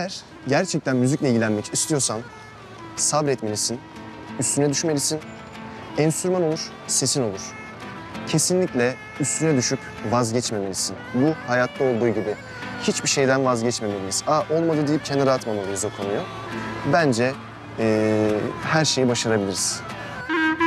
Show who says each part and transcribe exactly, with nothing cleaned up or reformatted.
Speaker 1: Eğer gerçekten müzikle ilgilenmek istiyorsan sabretmelisin, üstüne düşmelisin. Enstrüman olur, sesin olur. Kesinlikle üstüne düşüp vazgeçmemelisin. Bu hayatta olduğu gibi. Hiçbir şeyden vazgeçmemeliyiz. Aa olmadı deyip kenara atmamalıyız o konuyu. Bence ee, her şeyi başarabiliriz.